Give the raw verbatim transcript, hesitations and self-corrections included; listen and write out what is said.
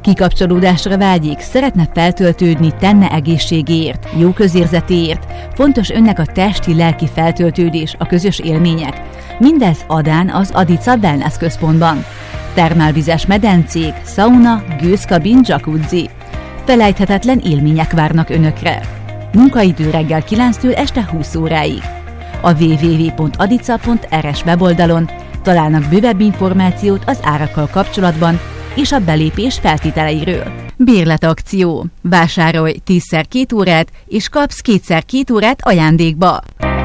Kikapcsolódásra vágyik, szeretne feltöltődni, tenne egészségéért, jó közérzetéért, fontos önnek a testi-lelki feltöltődés, a közös élmények. Mindez Adán az Adica Wellness központban. Termálvizes medencék, sauna, gőzkabin, jacuzzi. Felejthetetlen élmények várnak önökre. Munkaidő reggel kilenctől este húsz óráig. A double-u double-u double-u pont adica pont er es weboldalon találnak bővebb információt az árakkal kapcsolatban és a belépés feltételeiről. Bérletakció. Vásárolj tízszer két órát és kapsz kétszer két órát ajándékba.